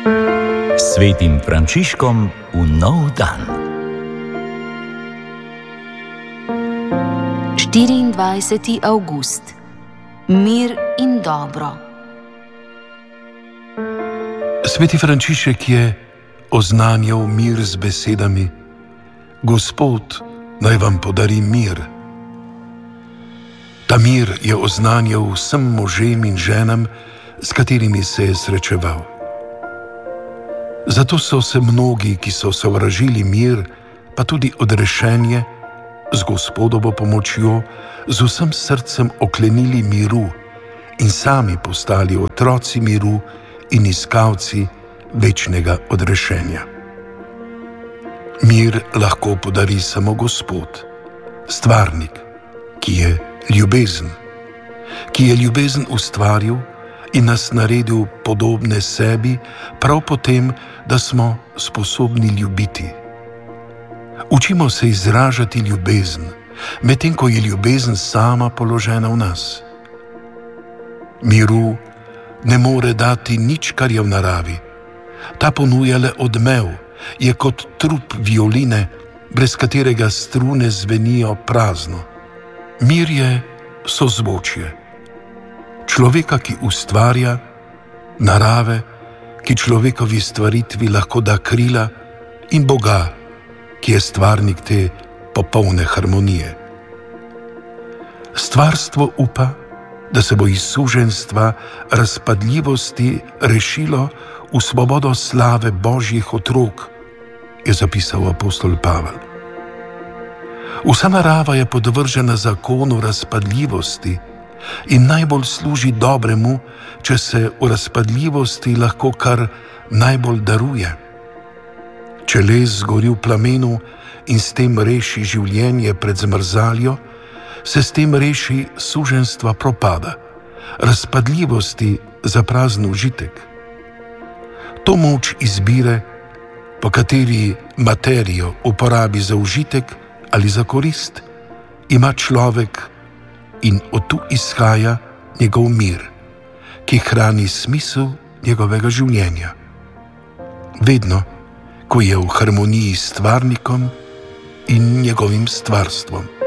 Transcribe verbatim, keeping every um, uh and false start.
Svetim Frančiškom v nov dan. štiriindvajseti avgust. Mir in dobro. Sveti Frančišek je oznanjal mir z besedami: Gospod naj vam podari mir. Ta mir je oznanjal vsem možem in ženam, s katerimi se je srečeval. Zato so se mnogi, ki so sovražili mir, pa tudi odrešenje, z Gospodovo pomočjo, z vsem srcem oklenili miru in sami postali otroci miru in iskalci večnega odrešenja. Mir lahko podari samo Gospod, stvarnik, ki je ljubezen, ki je ljubezen ustvaril in nas naredil podobne sebi, prav potem, da smo sposobni ljubiti. Učimo se izražati ljubezen, medtem ko je ljubezen sama položena v nas. Miru ne more dati nič, kar je v naravi. Ta ponuja le odmev, je kot trup violine, brez katerega strune zvenijo prazno. Mir je sozvočje. Človeka, ki ustvarja, narave, ki človekovi stvaritvi lahko da krila, in Boga, ki je stvarnik te popolne harmonije. Stvarstvo upa, da se bo iz suženjstva razpadljivosti rešilo v svobodo slave Božjih otrok, je zapisal apostol Pavel. Vsa narava je podvržena zakonu razpadljivosti in najbolj služi dobremu, če se v razpadljivosti lahko kar najbolj daruje. Če les zgori v plamenu in s tem reši življenje pred zmrzaljo, se s tem reši suženjstva propada, razpadljivosti za prazen užitek. To moč izbire, po kateri materijo uporabi za užitek ali za korist, ima človek in od tu izhaja njegov mir, ki hrani smisel njegovega življenja. Vedno, ko je v harmoniji s stvarnikom in njegovim stvarstvom.